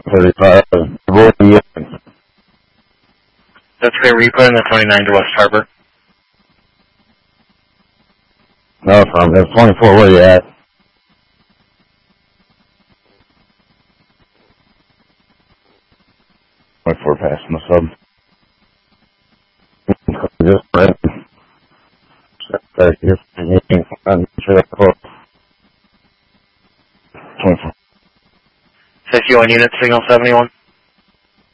35. That's great. Were you put in the 29 to West Harbor? No, from it's 24. Where you at? We're passing the sub. Just right. I'm sure that's close. 24. Says you on unit signal 71.